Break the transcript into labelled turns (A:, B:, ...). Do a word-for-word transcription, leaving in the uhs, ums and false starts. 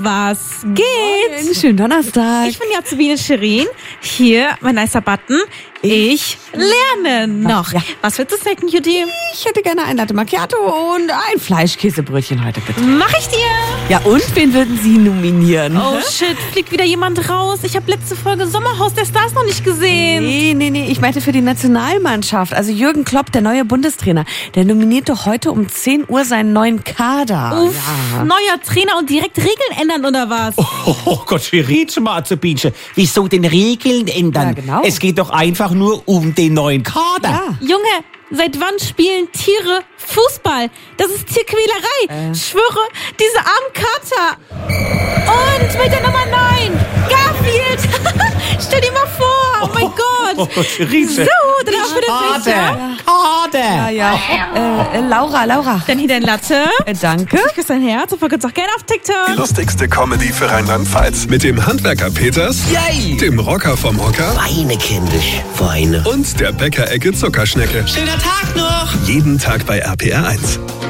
A: Was geht?
B: Moin, schönen Donnerstag.
A: Ich bin Jasmine Shirin. Hier, mein nicer Button. Ich lerne noch.
B: Ja.
A: Was willst du snacken, Judy?
B: Ich hätte gerne ein Latte Macchiato und ein Fleischkäsebrötchen heute, bitte.
A: Mach ich dir.
B: Ja, und wen würden Sie nominieren?
A: Oh shit, fliegt wieder jemand raus. Ich habe letzte Folge Sommerhaus der Stars noch nicht gesehen.
B: Nee, nee, nee, ich meinte für die Nationalmannschaft. Also Jürgen Klopp, der neue Bundestrainer, der nominiert doch heute um zehn Uhr seinen neuen Kader.
A: Uff,
B: Ja.
A: neuer Trainer und direkt Regeln ändern oder was?
C: Oh, oh Gott, Schiritze mal zu Bietsche. Wieso denn Regeln ändern?
B: Ja, genau.
C: Es geht doch einfach nur um den neuen Kader.
B: Ja.
A: Junge, seit wann spielen Tiere Fußball? Das ist Tierquälerei.
B: Äh.
A: Ich schwöre, diese armen Kater. Und mit der Nummer neun, Garfield. Stell dir mal vor, oh mein
C: Oh
A: Gott.
C: Gott, Schiritze.
A: So, dann haben wir das
C: Kader.
A: nächste.
C: Kader.
B: Ja, ja. Äh, äh, Laura, Laura.
A: Dann hier dein Latte.
B: Äh, danke.
A: Ich küsse dein Herz und folgt uns auch gerne auf
D: Die
A: TikTok.
D: lustigste Comedy für Rheinland-Pfalz. Mit dem Handwerker Peters,
E: Yay!
D: dem Rocker vom Hocker
E: Weine, kindisch, Weine.
D: und der Bäckerecke Zuckerschnecke.
E: Schöner Tag noch!
D: Jeden Tag bei R P R eins.